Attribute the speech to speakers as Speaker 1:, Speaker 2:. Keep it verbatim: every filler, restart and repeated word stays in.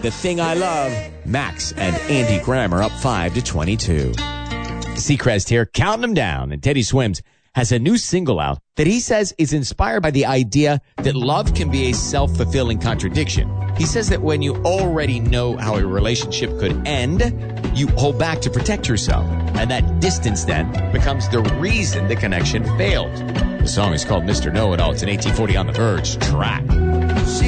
Speaker 1: The Thing I Love. Max and Andy Graham are up five to twenty-two. Seacrest here, counting them down. And Teddy Swims has a new single out that he says is inspired by the idea that love can be a self-fulfilling contradiction. He says that when you already know how a relationship could end, you hold back to protect yourself. And that distance then becomes the reason the connection failed. The song is called Mister Know-It-All. It's an eighteen forty On the Verge track.